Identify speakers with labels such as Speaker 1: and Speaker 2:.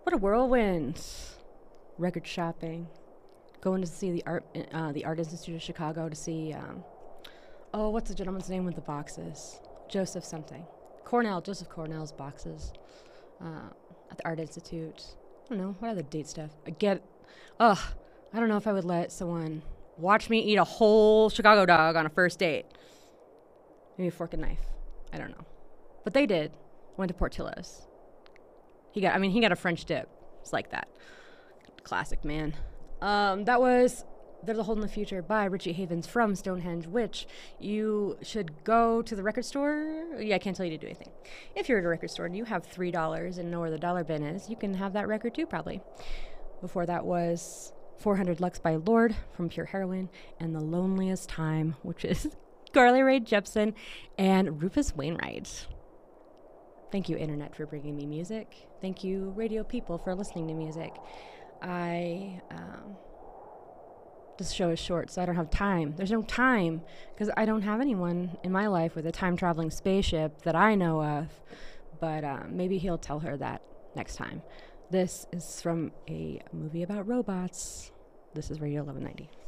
Speaker 1: What a whirlwind. Record shopping. Going to see the Art Institute of Chicago to see, what's the gentleman's name with the boxes? Joseph something. Joseph Cornell's boxes at the Art Institute. I don't know. What other date stuff? I don't know if I would let someone watch me eat a whole Chicago dog on a first date. Maybe a fork and knife. I don't know. But they did. Went to Portillo's. He got a French dip. It's like that. Classic, man. That was There's a Hole in the Future by Richie Havens from Stonehenge, which you should go to the record store. Yeah, I can't tell you to do anything. If you're at a record store and you have $3 and know where the dollar bin is, you can have that record too, probably. Before that was 400 Lux by Lord from Pure Heroin, and The Loneliest Time, which is Carly Rae Jepsen and Rufus Wainwright. Thank you, Internet, for bringing me music. Thank you, radio people, for listening to music. This show is short, so I don't have time. There's no time, because I don't have anyone in my life with a time-traveling spaceship that I know of. But maybe he'll tell her that next time. This is from a movie about robots. This is Radio 1190.